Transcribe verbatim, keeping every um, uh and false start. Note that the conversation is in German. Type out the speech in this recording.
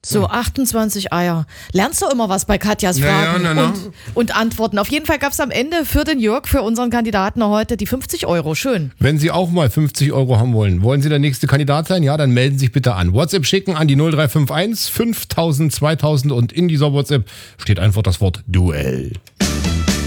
So, achtundzwanzig Eier. Lernst du immer was bei Katjas Fragen ja, na, na. Und, und Antworten. Auf jeden Fall gab es am Ende für den Jörg, für unseren Kandidaten heute, die fünfzig Euro. Schön. Wenn Sie auch mal fünfzig Euro haben wollen, wollen Sie der nächste Kandidat sein? Ja, dann melden Sie sich bitte an. WhatsApp schicken an die null drei fünf eins fünftausend zweitausend und in dieser WhatsApp steht einfach das Wort Duell.